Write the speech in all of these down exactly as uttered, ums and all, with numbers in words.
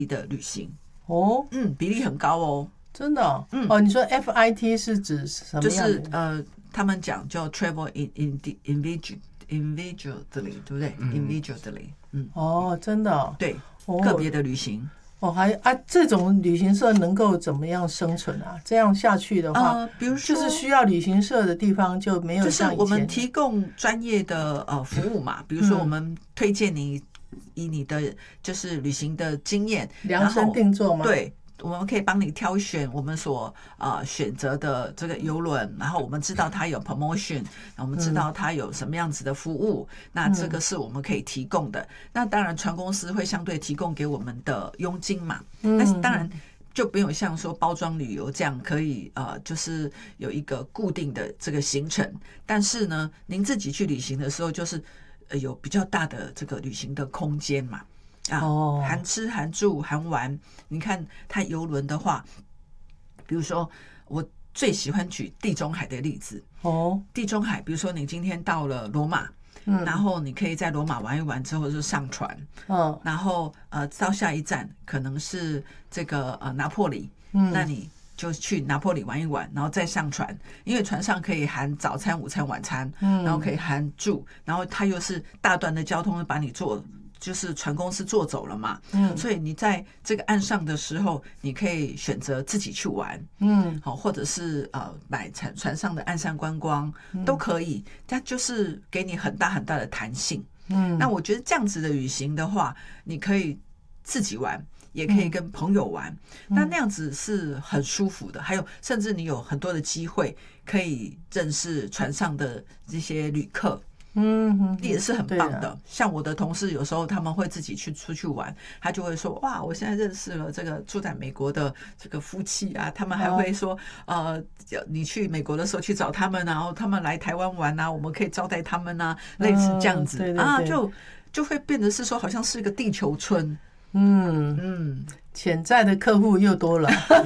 的旅行哦， 嗯，比例很高哦， 真的哦， 嗯， 哦，你说 F I T 是指什么就样的？ 是呃，他们讲叫 travel in in individual individually， 对不对、嗯、？individually， 嗯， 哦，真的哦， 对， 哦个别的旅行。 哦，还啊，这种旅行社能够怎么样生存啊？这样下去的话， 呃，比如说就是需要旅行社的地方就没有就是像以前我们提供专业的呃服务嘛，比如说我们推荐你以你的就是旅行的经验量身定做吗？ 对。我们可以帮你挑选我们所呃选择的这个邮轮，然后我们知道它有 promotion， 我们知道它有什么样子的服务，嗯、那这个是我们可以提供的。那当然，船公司会相对提供给我们的佣金嘛， 嗯、 但是当然就不用像说包装旅游这样可以呃，就是有一个固定的这个行程。但是呢，您自己去旅行的时候，就是呃有比较大的这个旅行的空间嘛。啊， 哦， 含吃含住含玩，你看它邮轮的话，比如说我最喜欢举地中海的例子哦， 地中海，比如说你今天到了罗马，嗯，然后你可以在罗马玩一玩之后就上船，嗯，然后呃到下一站可能是这个呃拿坡里，嗯，那你就去拿坡里玩一玩，然后再上船，因为船上可以含早餐、午餐、晚餐，嗯，然后可以含住，然后它又是大段的交通把你坐。就是船公司坐走了嘛，嗯，所以你在这个岸上的时候，你可以选择自己去玩，嗯，好，或者是呃买船船上的岸上观光、嗯、都可以，它就是给你很大很大的弹性，嗯，那我觉得这样子的旅行的话，你可以自己玩，也可以跟朋友玩，嗯、那那样子是很舒服的，还有甚至你有很多的机会可以认识船上的这些旅客。嗯，也是很棒的。像我的同事，有时候他们会自己去出去玩，他就会说：“哇，我现在认识了这个住在美国的这个夫妻啊。”他们还会说：“呃，你去美国的时候去找他们，然后他们来台湾玩啊，我们可以招待他们啊，类似这样子、嗯、对对对啊，就就会变得是说，好像是一个地球村。” 嗯嗯，潜在的客户又多了。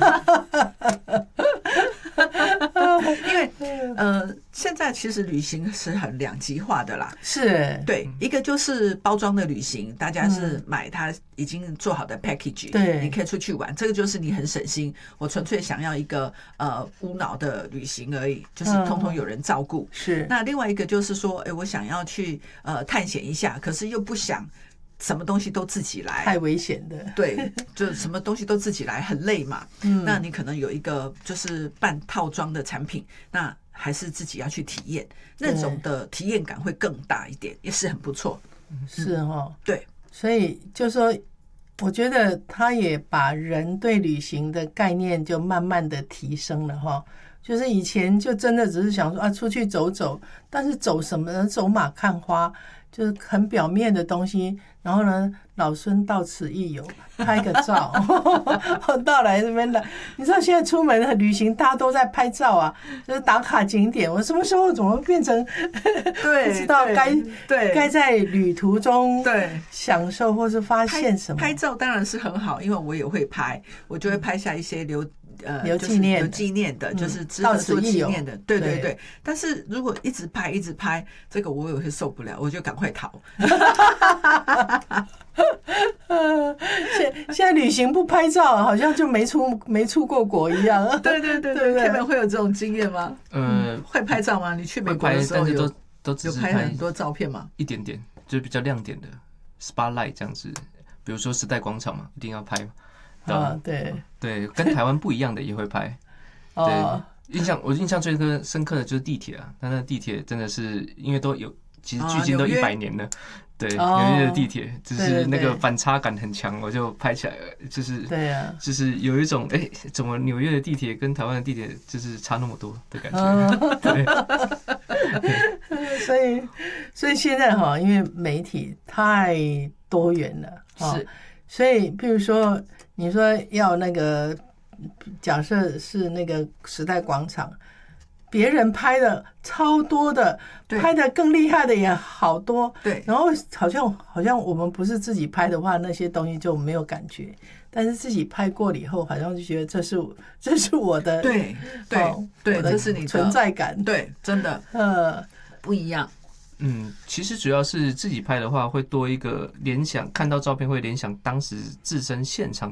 因为呃，现在其实旅行是很两极化的啦。 是， 对，一个就是包装的旅行，大家是买它已经做好的 package， 对，你可以出去玩，这个就是你很省心。我纯粹想要一个呃无脑的旅行而已，就是通通有人照顾。嗯、是。那另外一个就是说，哎，我想要去呃探险一下，可是又不想。什么东西都自己来， 太危险的。 对，就什么东西都自己来，很累嘛。嗯，那你可能有一个就是半套装的产品，那还是自己要去体验，那种的体验感会更大一点，也是很不错。 是哦， 对， 所以就说，我觉得他也把人对旅行的概念就慢慢的提升了哈。就是以前就真的只是想说啊，出去走走，但是走什么呢？走马看花。就是很表面的东西，然后呢，老孙到此一游，拍个照，到来这边来。你知道现在出门旅行，大家都在拍照啊，就是打卡景点。我什么时候怎么变成对不知道该对该在旅途中对享受或是发现什么？ 拍, 拍照当然是很好，因为我也会拍，我就会拍下一些留。呃， 留纪念、 有纪念的，就是值得做纪念的，嗯、对对对。但是如果一直拍一直拍，这个我也会受不了，我就赶快逃。 现现在旅行不拍照，好像就没出没出过国一样。 对对对对 ，Kevin 会有这种经验吗？嗯，会拍照吗？你去美国的时候有都只有拍很多照片吗？ 一点点，就是比较亮点的 spotlight 这样子，比如说时代广场嘛，一定要拍嘛。 啊，对对，跟台湾不一样的也会拍。对，印象我印象最深刻的就是地铁啊，但那地铁真的是因为都有，其实距今都一百年了。对，纽约的地铁就是那个反差感很强，我就拍起来了，就是对啊，就是有一种哎，怎么纽约的地铁跟台湾的地铁就是差那么多的感觉。对， 所以所以现在哈，因为媒体太多元了，是，所以譬如说。你说要那个，假设是那个时代广场，别人拍的超多的，拍的更厉害的也好多。对，然后好像好像我们不是自己拍的话，那些东西就没有感觉。但是自己拍过了以后，好像就觉得这是这是我的， 对对、哦、对，这是你的存在感。 对，真的，呃，不一样。 嗯，其实主要是自己拍的话，会多一个联想，看到照片会联想当时自身现场。